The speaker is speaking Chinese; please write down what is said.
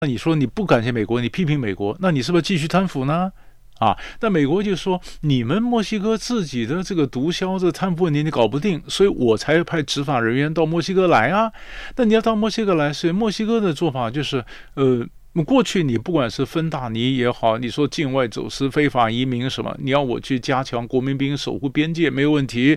那你说你不感谢美国，你批评美国，那你是不是继续贪腐呢？那美国就说你们墨西哥自己的这个毒枭这贪腐问题你搞不定，所以我才派执法人员到墨西哥来啊。那你要到墨西哥来，所以墨西哥的做法就是过去你不管是芬大尼也好，你说境外走私、非法移民什么，你要我去加强国民兵守护边界没有问题。